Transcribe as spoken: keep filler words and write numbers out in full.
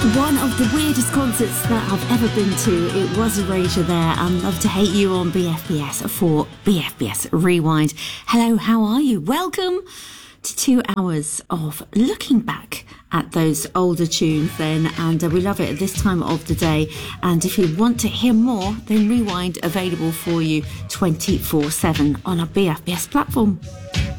One of the weirdest concerts that I've ever been to. It was Erasure there, and Love to Hate You on B F B S for B F B S Rewind. Hello, how are you? Welcome to two hours of looking back at those older tunes then, and uh, we love it at this time of the day. And if you want to hear more, then Rewind available for you twenty-four seven on our B F B S platform.